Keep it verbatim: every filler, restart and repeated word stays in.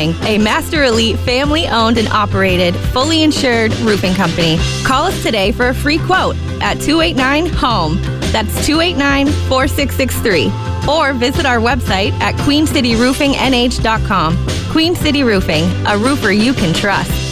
Roofing, a Master Elite family-owned and operated, fully insured roofing company. Call us today for a free quote at two eight nine, HOME. That's two eight nine, four six six three. Or visit our website at queen city roofing n h dot com. Queen City Roofing, a roofer you can trust.